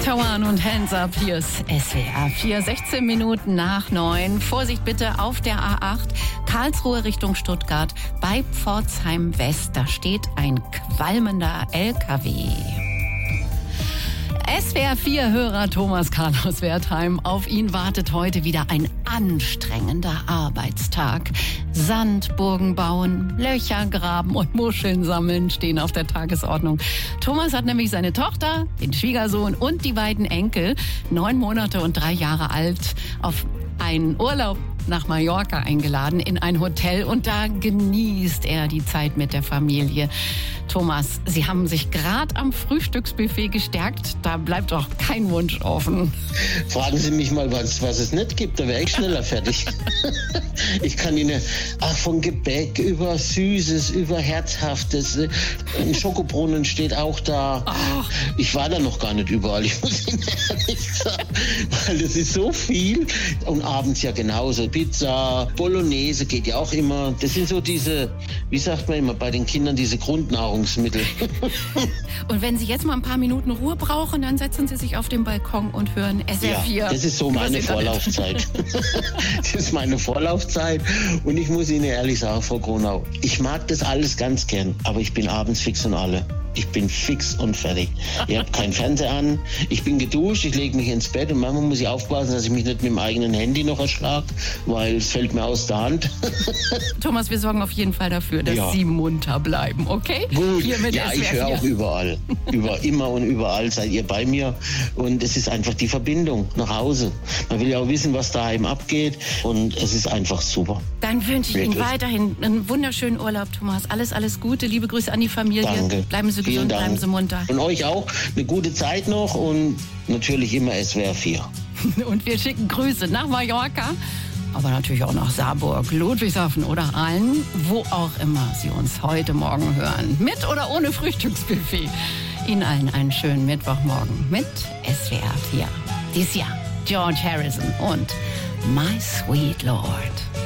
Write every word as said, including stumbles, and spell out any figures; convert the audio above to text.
Tawan und Hands Up, hier ist S W R vier, sechzehn Minuten nach neun. Vorsicht bitte auf der A acht, Karlsruhe Richtung Stuttgart, bei Pforzheim West. Da steht ein qualmender L K W. S W R vier-Hörer Thomas Carlos Wertheim. Auf ihn wartet heute wieder ein anstrengender Arbeitstag. Sandburgen bauen, Löcher graben und Muscheln sammeln stehen auf der Tagesordnung. Thomas hat nämlich seine Tochter, den Schwiegersohn und die beiden Enkel, neun Monate und drei Jahre alt, auf einen Urlaub nach Mallorca eingeladen in ein Hotel und da genießt er die Zeit mit der Familie. Thomas, Sie haben sich gerade am Frühstücksbuffet gestärkt, da bleibt doch kein Wunsch offen. Fragen Sie mich mal, was, was es nicht gibt, da wäre ich schneller fertig. Ich kann Ihnen, ach, von Gebäck über Süßes, über Herzhaftes, ein Schokobrunnen steht auch da. Ach. Ich war da noch gar nicht überall, ich muss Ihnen ehrlich sagen, weil das ist so viel und abends ja genauso. Pizza, Bolognese geht ja auch immer. Das sind so diese, wie sagt man immer bei den Kindern, diese Grundnahrungsmittel. Und wenn Sie jetzt mal ein paar Minuten Ruhe brauchen, dann setzen Sie sich auf den Balkon und hören S W R vier. Ja, das ist so meine Vorlaufzeit. Das ist meine Vorlaufzeit. Und ich muss Ihnen ehrlich sagen, Frau Kronau, ich mag das alles ganz gern, aber ich bin abends fix und alle. Ich bin fix und fertig. Ich habe keinen Fernseher an, ich bin geduscht, ich lege mich ins Bett und manchmal muss ich aufpassen, dass ich mich nicht mit dem eigenen Handy noch erschlage, weil es fällt mir aus der Hand. Thomas, wir sorgen auf jeden Fall dafür, dass Ja. Sie munter bleiben, okay? Gut, Hier mit ja, S W R ich höre vier. auch überall. Über, immer und überall seid ihr bei mir. Und es ist einfach die Verbindung nach Hause. Man will ja auch wissen, was daheim abgeht. Und es ist einfach super. Dann wünsche ich Ihnen Wirklich. weiterhin einen wunderschönen Urlaub, Thomas. Alles, alles Gute. Liebe Grüße an die Familie. Danke. Bleiben Sie Vielen gesund, Dank. bleiben Sie munter. Und euch auch eine gute Zeit noch und natürlich immer S W R vier. Und wir schicken Grüße nach Mallorca, aber natürlich auch nach Saarburg, Ludwigshafen oder Aalen, wo auch immer Sie uns heute Morgen hören. Mit oder ohne Frühstücksbuffet. Ihnen allen einen schönen Mittwochmorgen mit S W R vier. Dies Jahr George Harrison und My Sweet Lord.